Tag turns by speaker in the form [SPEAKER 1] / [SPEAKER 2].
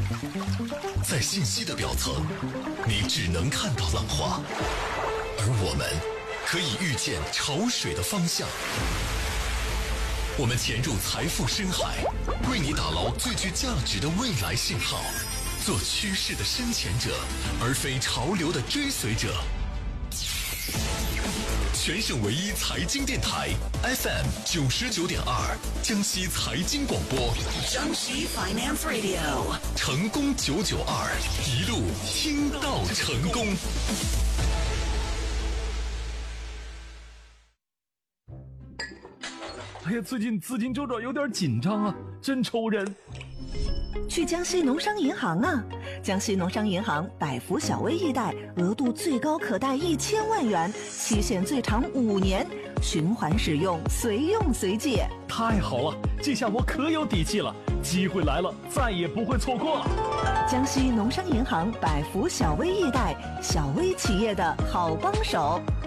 [SPEAKER 1] 在信息的表层，你只能看到浪花，而我们可以预见潮水的方向。我们潜入财富深海，为你打捞最具价值的未来信号，做趋势的深潜者，而非潮流的追随者。全省唯一财经电台 FM 99.2，江西财经广播，
[SPEAKER 2] 江西 Finance Radio，
[SPEAKER 1] 成功992，一路听到成功。
[SPEAKER 3] 哎呀，最近资金周转有点紧张啊，真愁人。
[SPEAKER 4] 去江西农商银行啊！江西农商银行百福小微易贷，额度最高可贷1000万元，期限最长5年，循环使用，随用随借。
[SPEAKER 3] 太好了，这下我可有底气了，机会来了，再也不会错过了。
[SPEAKER 4] 江西农商银行百福小微易贷，小微企业的好帮手。